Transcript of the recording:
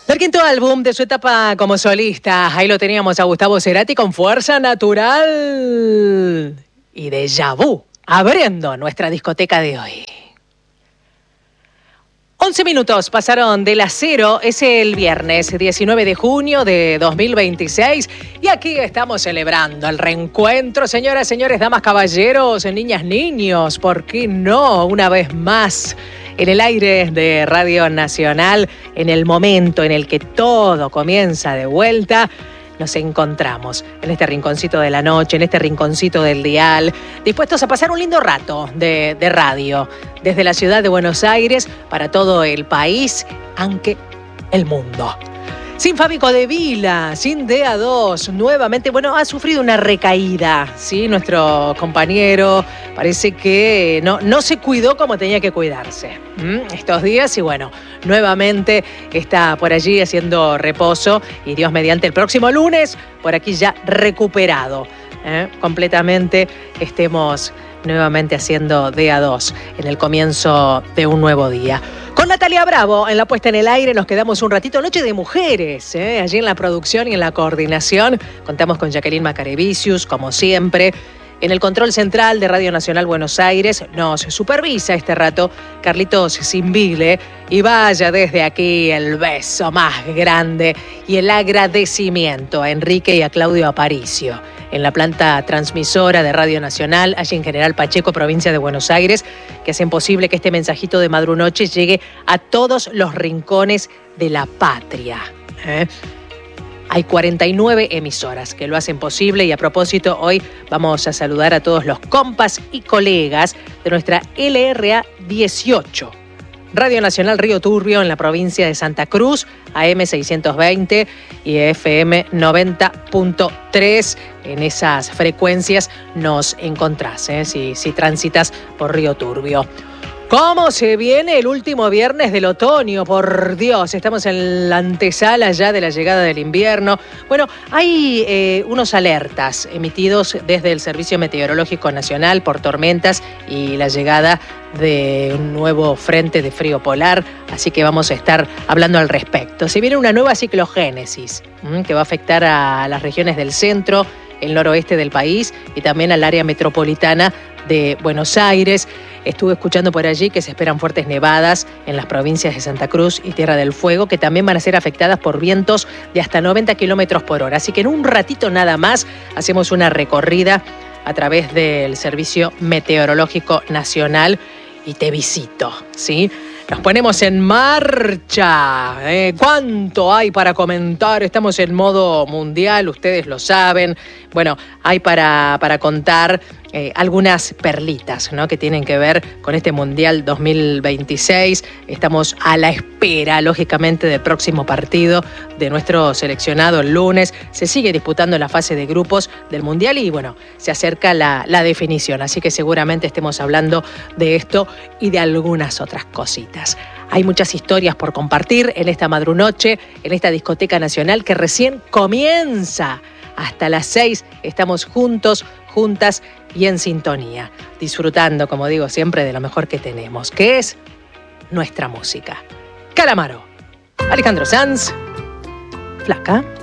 Del quinto álbum de su etapa como solista, ahí lo teníamos a Gustavo Cerati con Fuerza Natural y Déjà Vu, abriendo nuestra discoteca de hoy. 11 minutos pasaron de las 0, es el viernes 19 de junio de 2026 y aquí estamos celebrando el reencuentro, señoras, señores, damas, caballeros, niñas, niños, ¿por qué no? Una vez más en el aire de Radio Nacional, en el momento en el que todo comienza de vuelta, nos encontramos en este rinconcito de la noche, en este rinconcito del dial, dispuestos a pasar un lindo rato de radio desde la ciudad de Buenos Aires para todo el país, aunque el mundo. Sin Fabi Codevila, sin DA2, nuevamente, bueno, ha sufrido una recaída, ¿sí? Nuestro compañero parece que no se cuidó como tenía que cuidarse estos días y bueno, nuevamente está por allí haciendo reposo y Dios mediante el próximo lunes, por aquí ya recuperado, completamente estemos nuevamente haciendo DA2 en el comienzo de un nuevo día. Con Natalia Bravo en la puesta en el aire nos quedamos un ratito, Noche de Mujeres, allí en la producción y en la coordinación. Contamos con Jacqueline Macarevicius, como siempre. En el control central de Radio Nacional Buenos Aires nos supervisa este rato Carlitos Simbile. Y vaya desde aquí el beso más grande y el agradecimiento a Enrique y a Claudio Aparicio en la planta transmisora de Radio Nacional, allí en General Pacheco, provincia de Buenos Aires, que hacen posible que este mensajito de Madrunoche llegue a todos los rincones de la patria. Hay 49 emisoras que lo hacen posible y a propósito hoy vamos a saludar a todos los compas y colegas de nuestra LRA 18. Radio Nacional Río Turbio en la provincia de Santa Cruz, AM 620 y FM 90.3. En esas frecuencias nos encontrás, si transitas por Río Turbio. ¿Cómo se viene el último viernes del otoño? Por Dios, estamos en la antesala ya de la llegada del invierno. Bueno, hay unos alertas emitidos desde el Servicio Meteorológico Nacional por tormentas y la llegada de un nuevo frente de frío polar, así que vamos a estar hablando al respecto. Se viene una nueva ciclogénesis que va a afectar a las regiones del centro, el noroeste del país y también al área metropolitana de Buenos Aires. Estuve escuchando por allí que se esperan fuertes nevadas en las provincias de Santa Cruz y Tierra del Fuego, que también van a ser afectadas por vientos de hasta 90 kilómetros por hora. Así que en un ratito nada más hacemos una recorrida a través del Servicio Meteorológico Nacional y te visito, ¿sí? Nos ponemos en marcha. ¿Cuánto hay para comentar? Estamos en modo mundial, ustedes lo saben. Bueno, hay para contar algunas perlitas, ¿no?, que tienen que ver con este Mundial 2026. Estamos a la espera, lógicamente, del próximo partido de nuestro seleccionado el lunes. Se sigue disputando la fase de grupos del Mundial y, bueno, se acerca la definición. Así que seguramente estemos hablando de esto y de algunas otras cositas. Hay muchas historias por compartir en esta madrunoche, en esta discoteca nacional que recién comienza. Hasta las 6 estamos juntos, juntas y en sintonía, disfrutando, como digo siempre, de lo mejor que tenemos, que es nuestra música. Calamaro, Alejandro Sanz, Flaca.